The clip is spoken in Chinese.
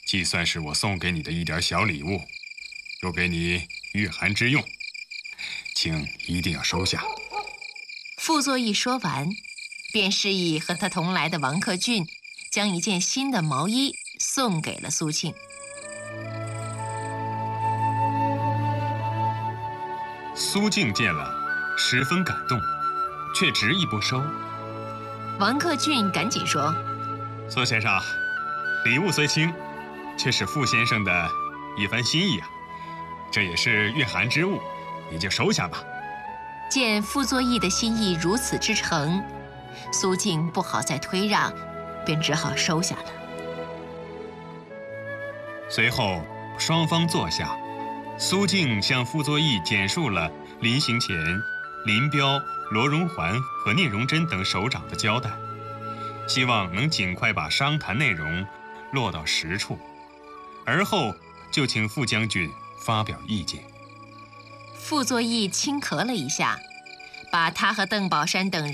既算是我送给你的一点小礼物，又给你御寒之用，请一定要收下。” 傅作义说完，便示意和他同来的王克俊将一件新的毛衣送给了苏庆。 苏静见了，十分感动，却执意不收。 王克俊赶紧说：“ 苏先生，礼物虽轻，却是傅先生的一番心意啊，这也是御寒之物，你就收下吧。” 见傅作义的心意如此之诚，苏静不好再推让，便只好收下了。 随后双方坐下，苏静向傅作义简述了临行前林彪、罗荣桓和聂荣臻等首长的交代，希望能尽快把商谈内容落到实处，而后就请傅将军发表意见。 傅作义轻咳了一下，把他和邓宝山等人